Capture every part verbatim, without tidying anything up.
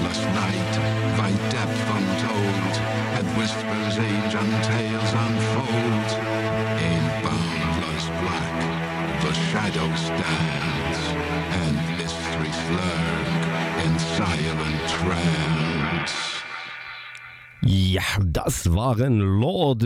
boundless night, thy depth untold, and whispers ancient tales unfold. In boundless black, the shadow stands, and mysteries lurk in silent trance. Ja, das waren Lord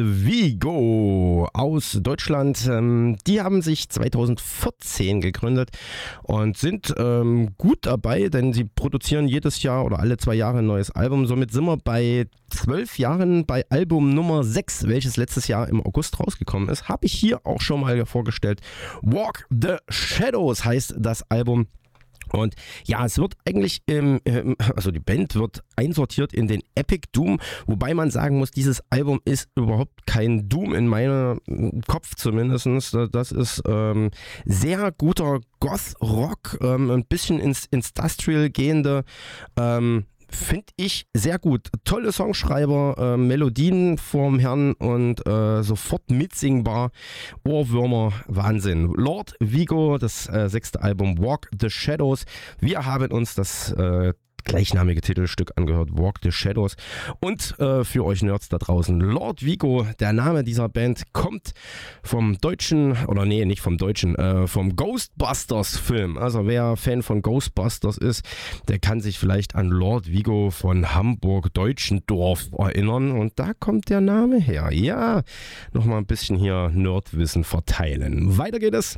Vigo aus Deutschland. Ähm, die haben sich zweitausendvierzehn gegründet und sind ähm, gut dabei, denn sie produzieren jedes Jahr oder alle zwei Jahre ein neues Album. Somit sind wir bei zwölf Jahren bei Album Nummer sechs, welches letztes Jahr im August rausgekommen ist. Habe ich hier auch schon mal vorgestellt. Walk the Shadows heißt das Album. Und ja, es wird eigentlich, ähm, also die Band wird einsortiert in den Epic Doom, wobei man sagen muss, dieses Album ist überhaupt kein Doom in meinem Kopf zumindest. Das ist ähm, sehr guter Goth-Rock, ähm, ein bisschen ins Industrial gehende, ähm, finde ich sehr gut. Tolle Songschreiber, äh, Melodien vorm Herrn und äh, sofort mitsingbar. Ohrwürmer, Wahnsinn. Lord Vigo, das äh, sechste Album Walk the Shadows. Wir haben uns das äh, gleichnamige Titelstück angehört, Walk the Shadows. Und äh, für euch Nerds da draußen, Lord Vigo, der Name dieser Band, kommt vom deutschen, oder nee, nicht vom deutschen, äh, vom Ghostbusters-Film. Also wer Fan von Ghostbusters ist, der kann sich vielleicht an Lord Vigo von Hamburg-Deutschendorf erinnern. Und da kommt der Name her. Ja, nochmal ein bisschen hier Nerdwissen verteilen. Weiter geht es.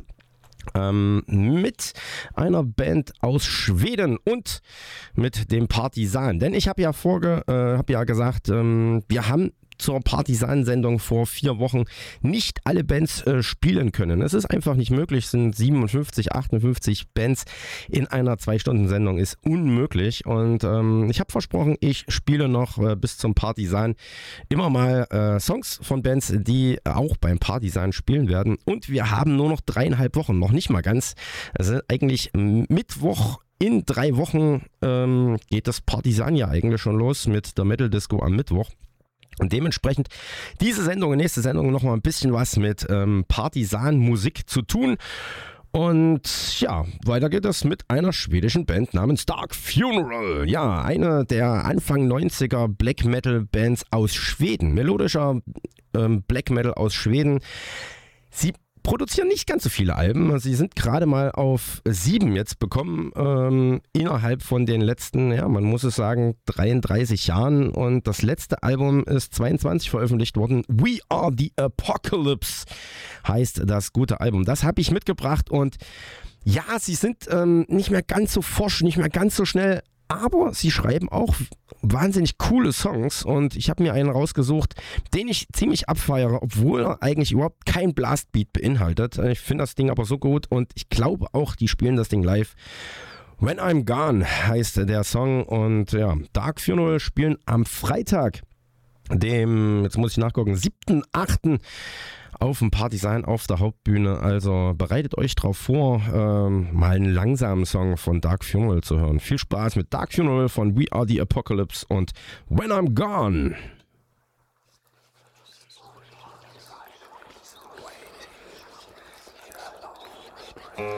Ähm, mit einer Band aus Schweden und mit dem Partisan. Denn ich habe ja vorge, äh, hab ja gesagt, ähm, wir haben zur Partisan-Sendung vor vier Wochen nicht alle Bands äh, spielen können. Es ist einfach nicht möglich, es sind siebenundfünfzig, achtundfünfzig Bands in einer zwei-Stunden-Sendung, ist unmöglich. Und ähm, ich habe versprochen, ich spiele noch äh, bis zum Partisan immer mal äh, Songs von Bands, die auch beim Partisan spielen werden. Und wir haben nur noch dreieinhalb Wochen, noch nicht mal ganz. Also eigentlich Mittwoch in drei Wochen ähm, geht das Partisan ja eigentlich schon los mit der Metal Disco am Mittwoch. Und dementsprechend diese Sendung und nächste Sendung nochmal ein bisschen was mit ähm, Partisan-Musik zu tun. Und ja, weiter geht es mit einer schwedischen Band namens Dark Funeral. Ja, eine der Anfang neunziger Black Metal Bands aus Schweden. Melodischer ähm, Black Metal aus Schweden. Sie produzieren nicht ganz so viele Alben. Sie sind gerade mal auf sieben jetzt bekommen, ähm, innerhalb von den letzten, ja, man muss es sagen, dreiunddreißig Jahren. Und das letzte Album ist zweiundzwanzig veröffentlicht worden. We Are the Apocalypse heißt das gute Album. Das habe ich mitgebracht und ja, sie sind ähm, nicht mehr ganz so forsch, nicht mehr ganz so schnell, aber sie schreiben auch wahnsinnig coole Songs und ich habe mir einen rausgesucht, den ich ziemlich abfeiere, obwohl er eigentlich überhaupt kein Blastbeat beinhaltet. Ich finde das Ding aber so gut und ich glaube auch, die spielen das Ding live. When I'm Gone heißt der Song und ja, Dark Funeral spielen am Freitag, dem, jetzt muss ich nachgucken, siebten achten auf dem Partisan auf der Hauptbühne. Also bereitet euch drauf vor, ähm, mal einen langsamen Song von Dark Funeral zu hören. Viel Spaß mit Dark Funeral von We Are the Apocalypse und When I'm Gone.